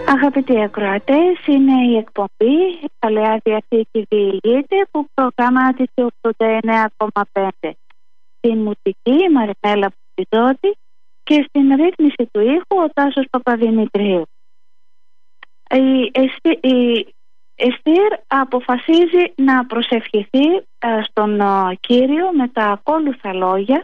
Αγαπητοί ακροατές, είναι η εκπομπή «Η Παλαιά Διαθήκη διηγείται» που προγραμμάτισε 89,5. Στην μουσική η Μαρινέλα Παπιζώτη και στην ρύθμιση του ήχου ο Τάσος Παπαδημητρίου. Η Εστίρ αποφασίζει να προσευχηθεί στον Κύριο με τα ακόλουθα λόγια,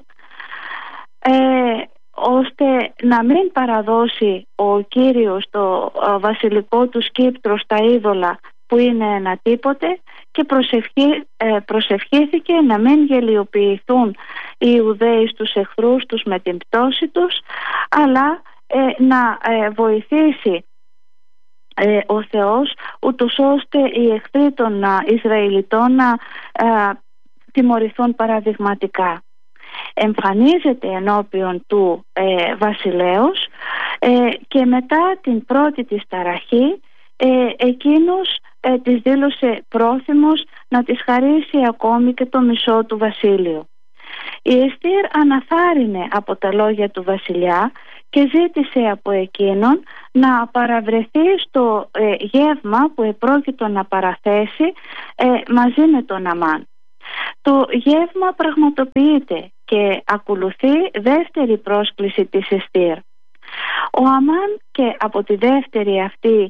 ώστε να μην παραδώσει ο Κύριος το βασιλικό του σκύπτρο στα είδωλα που είναι ένα τίποτε, και προσευχήθηκε να μην γελιοποιηθούν οι Ιουδαίοι στους εχθρούς τους με την πτώση τους, αλλά να βοηθήσει ο Θεός ούτως ώστε οι εχθροί των Ισραηλιτών να τιμωρηθούν παραδειγματικά. Εμφανίζεται ενώπιον του βασιλέως και μετά την πρώτη της ταραχή εκείνος της δήλωσε πρόθυμος να της χαρίσει ακόμη και το μισό του βασίλειο. Η Εστίρ αναθάρρυνε από τα λόγια του βασιλιά και ζήτησε από εκείνον να παραβρεθεί στο γεύμα που επρόκειτο να παραθέσει μαζί με τον Αμάν. Το γεύμα πραγματοποιείται και ακολουθεί δεύτερη πρόσκληση της Εστίρ. Ο Αμάν και από τη δεύτερη αυτή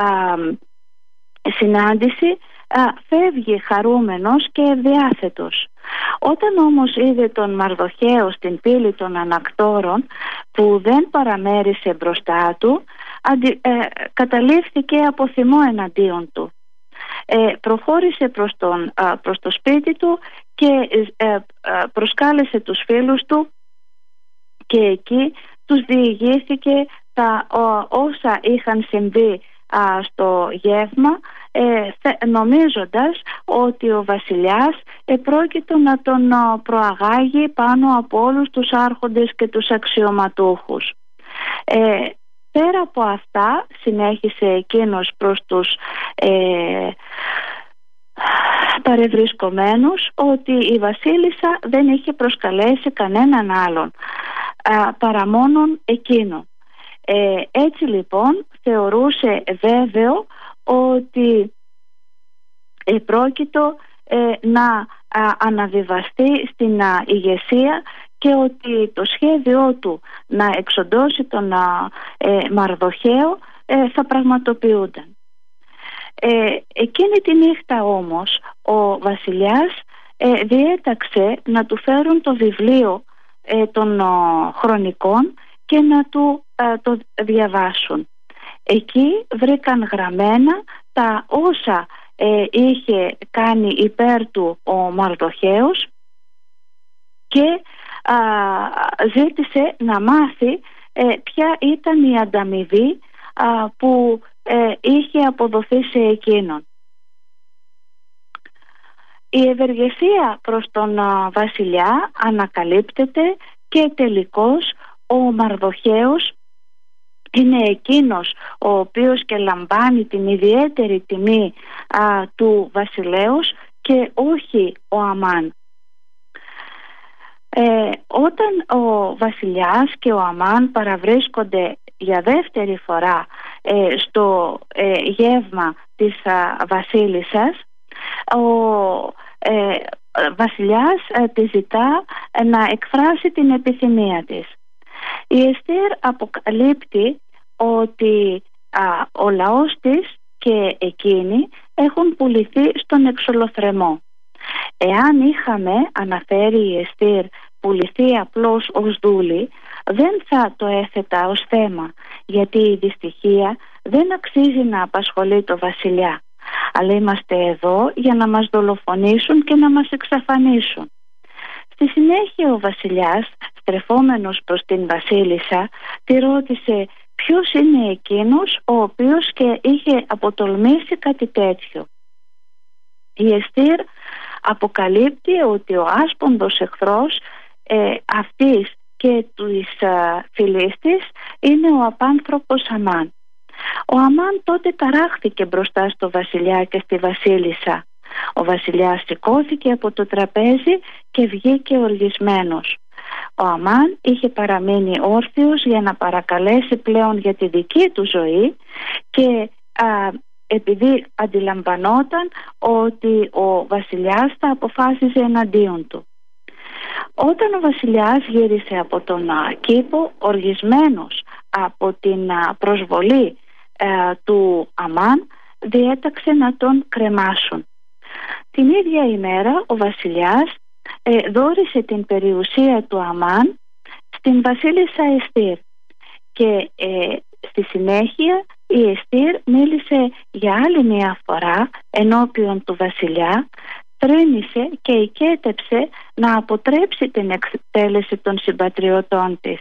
συνάντηση φεύγει χαρούμενος και ευδιάθετος. Όταν όμως είδε τον Μαρδοχαίο στην πύλη των ανακτόρων που δεν παραμέρισε μπροστά του, καταλήφθηκε από θυμό εναντίον του. Προχώρησε προς το σπίτι του και προσκάλεσε τους φίλους του και εκεί τους διηγήθηκε τα όσα είχαν συμβεί στο γεύμα, νομίζοντας ότι ο βασιλιάς επρόκειτο να τον προαγάγει πάνω από όλους τους άρχοντες και τους αξιωματούχους. Πέρα από αυτά, συνέχισε εκείνος προς τους παρευρισκομένους, ότι η βασίλισσα δεν είχε προσκαλέσει κανέναν άλλον παρά μόνον εκείνο. Έτσι λοιπόν θεωρούσε βέβαιο ότι πρόκειτο να αναβιβαστεί στην ηγεσία και ότι το σχέδιό του να εξοντώσει τον Μαρδοχαίο θα πραγματοποιούνταν. Εκείνη τη νύχτα όμως ο βασιλιάς διέταξε να του φέρουν το βιβλίο των χρονικών και να του το διαβάσουν. Εκεί βρήκαν γραμμένα τα όσα είχε κάνει υπέρ του ο Μαρδοχαίος και ζήτησε να μάθει ποια ήταν η ανταμοιβή που είχε αποδοθεί σε εκείνον. Η ευεργεσία προς τον βασιλιά ανακαλύπτεται και τελικώς ο Μαρδοχαίος είναι εκείνος ο οποίος και λαμβάνει την ιδιαίτερη τιμή του βασιλέως και όχι ο Αμάν. Όταν ο βασιλιάς και ο Αμάν παραβρίσκονται για δεύτερη φορά στο γεύμα της βασίλισσας, ο βασιλιάς τη ζητά να εκφράσει την επιθυμία της. Η Εστίρ αποκαλύπτει ότι ο λαός της και εκείνοι έχουν πουληθεί στον εξολοθρεμό. Εάν είχαμε, αναφέρει η Εστίρ, πουληθεί απλώς ως δούλη, δεν θα το έθετα ως θέμα, γιατί η δυστυχία δεν αξίζει να απασχολεί το βασιλιά, αλλά είμαστε εδώ για να μας δολοφονήσουν και να μας εξαφανίσουν. Στη συνέχεια ο βασιλιάς, στρεφόμενος προς την βασίλισσα, τη ρώτησε ποιος είναι εκείνος ο οποίος και είχε αποτολμήσει κάτι τέτοιο. Η Εστίρ αποκαλύπτει ότι ο άσπονδος εχθρός αυτής και της φυλής της είναι ο απάνθρωπος Αμάν. Ο Αμάν τότε ταράχθηκε μπροστά στο βασιλιά και στη βασίλισσα. Ο βασιλιάς σηκώθηκε από το τραπέζι και βγήκε οργισμένος. Ο Αμάν είχε παραμείνει όρθιος για να παρακαλέσει πλέον για τη δική του ζωή, και επειδή αντιλαμβανόταν ότι ο βασιλιάς θα αποφάσιζε εναντίον του. Όταν ο βασιλιάς γύρισε από τον κήπο, οργισμένος από την προσβολή του Αμάν, διέταξε να τον κρεμάσουν. Την ίδια ημέρα ο βασιλιάς δώρισε την περιουσία του Αμάν στην βασίλισσα Εστίρ, και στη συνέχεια η Εστίρ μίλησε για άλλη μια φορά ενώπιον του βασιλιά, θρήνησε και οικέτεψε να αποτρέψει την εκτέλεση των συμπατριωτών της.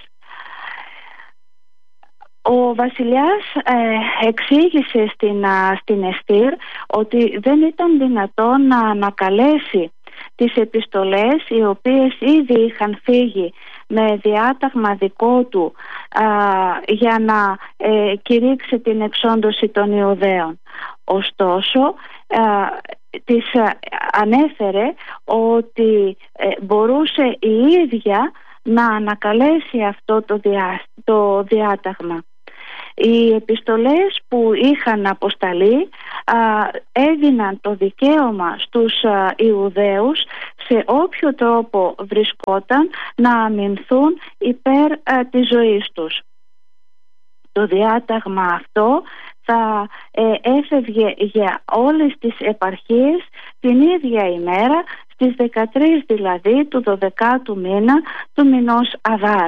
Ο βασιλιάς εξήγησε στην Εστίρ ότι δεν ήταν δυνατόν να ανακαλέσει τις επιστολές οι οποίες ήδη είχαν φύγει με διάταγμα δικό του για να κηρύξει την εξόντωση των Ιουδαίων. Ωστόσο της ανέφερε ότι μπορούσε η ίδια να ανακαλέσει αυτό το διάταγμα. Οι επιστολές που είχαν αποσταλεί έδιναν το δικαίωμα στους Ιουδαίους σε όποιο τρόπο βρισκόταν να αμυνθούν υπέρ της ζωής τους. Το διάταγμα αυτό θα έφευγε για όλες τις επαρχίες την ίδια ημέρα, στις 13 δηλαδή του 12ου μήνα του μηνός Αδάρ.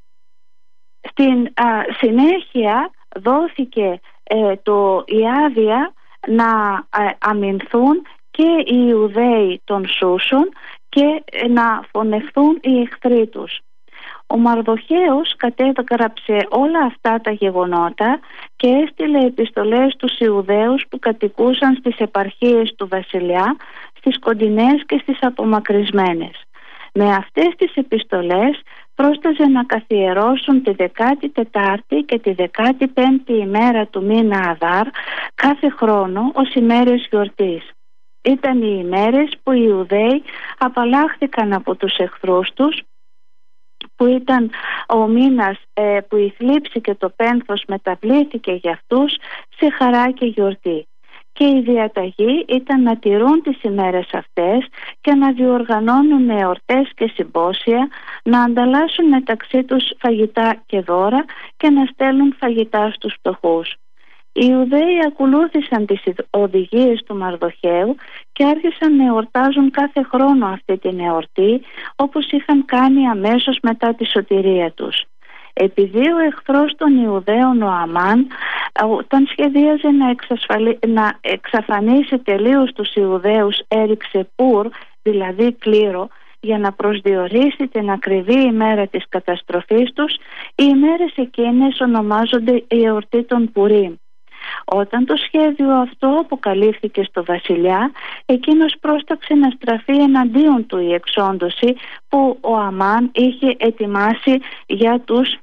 Στην συνέχεια δόθηκε η άδεια να αμυνθούν και οι Ιουδαίοι των Σούσων και να φωνευτούν οι εχθροί τους. Ο Μαρδοχέος κατέγραψε όλα αυτά τα γεγονότα και έστειλε επιστολές στους Ιουδαίους που κατοικούσαν στις επαρχίες του βασιλιά, στις κοντινές και στις απομακρυσμένες. Με αυτές τις επιστολές πρόσταζε να καθιερώσουν τη 14η και τη 15η ημέρα του μήνα Αδάρ κάθε χρόνο ως ημέρες γιορτής. Ήταν οι ημέρες που οι Ιουδαίοι απαλλάχθηκαν από τους εχθρούς τους, που ήταν ο μήνας που η θλίψη και το πένθος μεταβλήθηκε για αυτούς σε χαρά και γιορτή. Και η διαταγή ήταν να τηρούν τις ημέρες αυτές και να διοργανώνουν εορτές και συμπόσια, να ανταλλάσσουν μεταξύ τους φαγητά και δώρα και να στέλνουν φαγητά στους φτωχούς. Οι Ιουδαίοι ακολούθησαν τις οδηγίες του Μαρδοχαίου και άρχισαν να εορτάζουν κάθε χρόνο αυτή την εορτή, όπως είχαν κάνει αμέσως μετά τη σωτηρία τους. Επειδή ο εχθρός των Ιουδαίων, ο Αμάν, όταν σχεδίαζε να εξαφανίσει τελείως τους Ιουδαίους, έριξε πουρ, δηλαδή κλήρο, για να προσδιορίσει την ακριβή ημέρα της καταστροφής τους. Οι ημέρες εκείνες ονομάζονται η εορτή των Πουρίμ. Όταν το σχέδιο αυτό αποκαλύφθηκε στο βασιλιά, εκείνος πρόσταξε να στραφεί εναντίον του η εξόντωση που ο Αμάν είχε ετοιμάσει για τους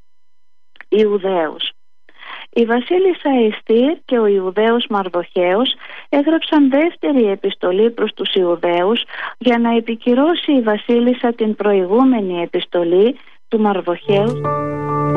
Ιουδαίους. Η βασίλισσα Εστίρ και ο Ιουδαίος Μαρδοχέος έγραψαν δεύτερη επιστολή προς τους Ιουδαίους για να επικυρώσει η βασίλισσα την προηγούμενη επιστολή του Μαρδοχαίου.